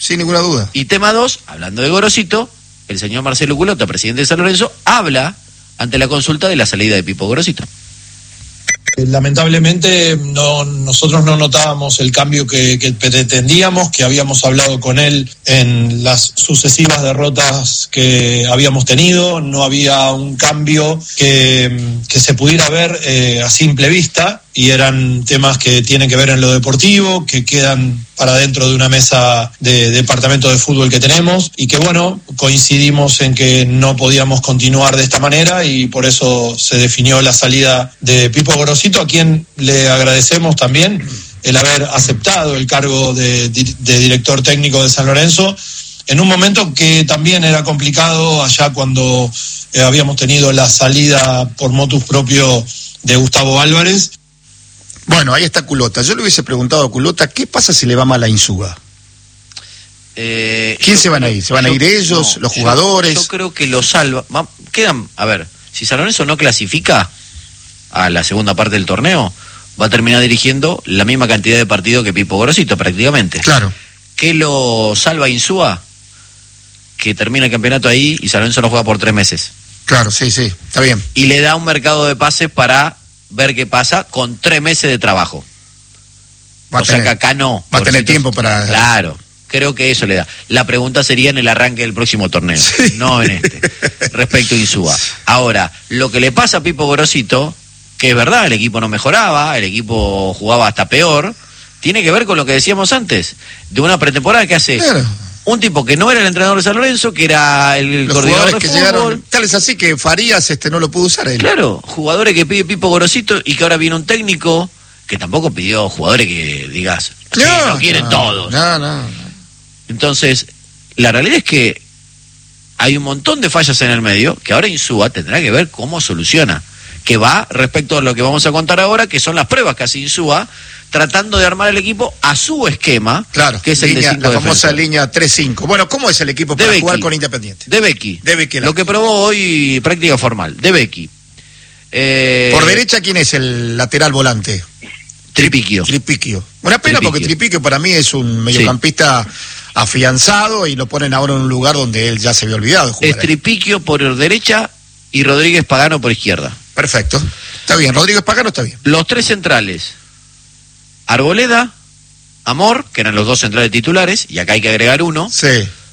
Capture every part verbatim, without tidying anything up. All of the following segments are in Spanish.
sin ninguna duda. Y tema dos, hablando de Gorosito, el señor Marcelo Culota, presidente de San Lorenzo, habla ante la consulta de la salida de Pipo Gorosito. Lamentablemente no, nosotros no notábamos el cambio que, que pretendíamos, que habíamos hablado con él en las sucesivas derrotas que habíamos tenido, no había un cambio que, que se pudiera ver eh, a simple vista, y eran temas que tienen que ver en lo deportivo, que quedan para dentro de una mesa de departamento de fútbol que tenemos, y que bueno, coincidimos en que no podíamos continuar de esta manera, y por eso se definió la salida de Pipo Gorosito, a quien le agradecemos también el haber aceptado el cargo de, de director técnico de San Lorenzo, en un momento que también era complicado allá cuando eh, habíamos tenido la salida por motus propio de Gustavo Álvarez. Bueno, ahí está Culota. Yo le hubiese preguntado a Culota, ¿qué pasa si le va mal a Insúa? Eh, ¿Quién se van a ir? ¿Se van yo, a ir ellos, no, los jugadores? Yo, yo creo que lo salva. Quedan, a ver, si San Lorenzo no clasifica a la segunda parte del torneo, va a terminar dirigiendo la misma cantidad de partidos que Pipo Gorosito, prácticamente. Claro. ¿Qué lo salva a Insúa? Que termina el campeonato ahí y San Lorenzo no juega por tres meses. Claro, sí, sí, está bien. Y le da un mercado de pases para ver qué pasa con tres meses de trabajo. Va o sea tener, que acá no. Va a tener tiempo para... Claro, creo que eso le da. La pregunta sería en el arranque del próximo torneo, sí. No en este, respecto a Insúa. Ahora, lo que le pasa a Pipo Gorosito, que es verdad, el equipo no mejoraba, el equipo jugaba hasta peor, tiene que ver con lo que decíamos antes, de una pretemporada que hace... Claro. Un tipo que no era el entrenador de San Lorenzo, que era el Los coordinador de que fútbol. Llegaron, tal es así que Farías este no lo pudo usar él. Claro, jugadores que pide Pipo Gorosito y que ahora viene un técnico que tampoco pidió jugadores que digas, sí, no, no quieren no, todos. No, no, no. Entonces, la realidad es que hay un montón de fallas en el medio que ahora Insúa tendrá que ver cómo soluciona. Que va respecto a lo que vamos a contar ahora, que son las pruebas que hace Insúa, tratando de armar el equipo a su esquema, claro, que es línea, el de cinco la famosa defensores. Línea tres cinco. Bueno, ¿cómo es el equipo para jugar con Independiente? De Becky. De Becky. Lo que probó hoy, práctica formal. De Becky. Eh, Por derecha, ¿quién es el lateral volante? Tripiquio. Tripiquio. Una pena Tripiquio. porque Tripiquio para mí es un mediocampista sí. afianzado y lo ponen ahora en un lugar donde él ya se había olvidado de jugar. Es Tripiquio por derecha y Rodríguez Pagano por izquierda. Perfecto. Está bien, Rodríguez Pagano está bien. Los tres centrales, Arboleda, Amor, que eran los dos centrales titulares, y acá hay que agregar uno. Sí.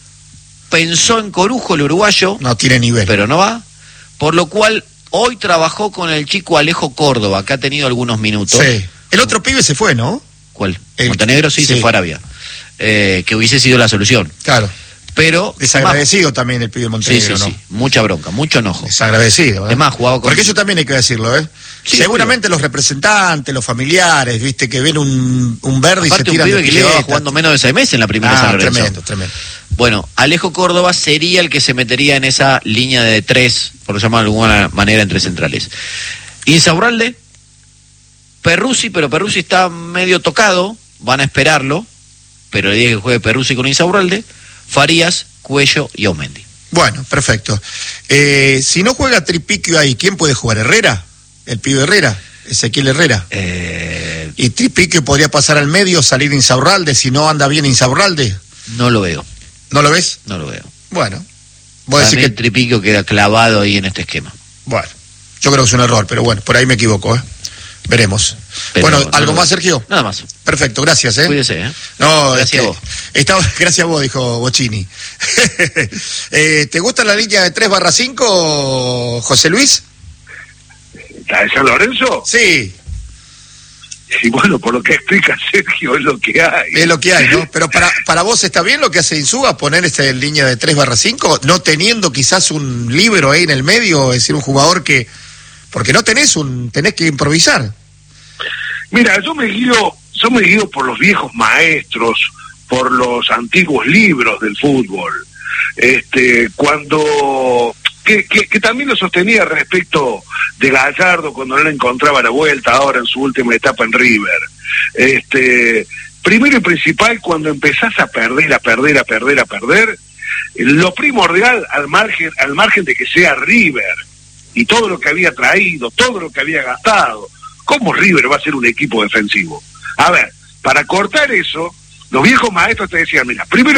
Pensó en Corujo, el uruguayo. No tiene nivel. Pero no va. Por lo cual, hoy trabajó con el chico Alejo Córdoba, que ha tenido algunos minutos. Sí. El otro pibe se fue, ¿no? ¿Cuál? El... Montenegro sí, sí, se fue a Arabia. Eh, que hubiese sido la solución. Claro. Pero desagradecido más... también el pibe Montenegro, sí, sí, ¿no? Sí, mucha bronca, mucho enojo. Desagradecido, ¿eh? Es más, jugaba con... Porque eso también hay que decirlo, ¿eh? Sí, seguramente obvio. Los representantes, los familiares, viste, que ven un, un verde aparte, y se tiran un pibe de que llevaba jugando menos de seis meses en la primera ah, San Lorenzo. Tremendo, tremendo. Bueno, Alejo Córdoba sería el que se metería en esa línea de tres, por llamarlo de alguna manera, entre centrales. Insaurralde, Perruzzi, pero Perruzzi está medio tocado, van a esperarlo, pero el día que juegue Perruzzi con Insaurralde, Farías, Cuello y Aumendi. Bueno, perfecto. Eh, si no juega Tripiquio ahí, ¿quién puede jugar? ¿Herrera? ¿El pibe Herrera? ¿Ezequiel Herrera? Eh... ¿Y Tripiquio podría pasar al medio, salir Insaurralde, si no anda bien Insaurralde? No lo veo. ¿No lo ves? No lo veo. Bueno. Voy a decir que que Tripiquio queda clavado ahí en este esquema. Bueno, yo creo que es un error, pero bueno, por ahí me equivoco, ¿eh? Veremos. Pero bueno, ¿algo no, más, Sergio? Nada más. Perfecto, gracias, ¿eh? Cuídese, ¿eh? No, gracias este, a vos. Estaba, gracias a vos, dijo Bocini. eh, ¿Te gusta la línea de tres barra cinco, José Luis? ¿La de San Lorenzo? Sí. Y bueno, por lo que explica Sergio, es lo que hay. Es lo que hay, ¿no? Pero para para vos está bien lo que hace Insúa, poner esta línea de tres barra cinco, no teniendo quizás un líbero ahí en el medio, es decir, un jugador que... Porque no tenés un... tenés que improvisar. Mira, yo me guío, yo me guío por los viejos maestros, por los antiguos libros del fútbol. Este, cuando... Que, que, que también lo sostenía respecto de Gallardo cuando no le encontraba la vuelta ahora en su última etapa en River. Este, primero y principal, cuando empezás a perder, a perder, a perder, a perder, lo primordial al margen, al margen de que sea River y todo lo que había traído, todo lo que había gastado, ¿cómo River va a ser un equipo defensivo? A ver, para cortar eso, los viejos maestros te decían, mira, primero